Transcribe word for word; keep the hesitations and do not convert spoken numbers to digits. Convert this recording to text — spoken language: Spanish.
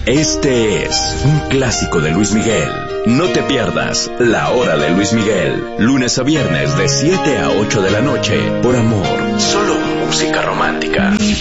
Este es un clásico de Luis Miguel. No te pierdas La Hora de Luis Miguel, lunes a viernes de siete a ocho de la noche, por Amor. Solo música romántica.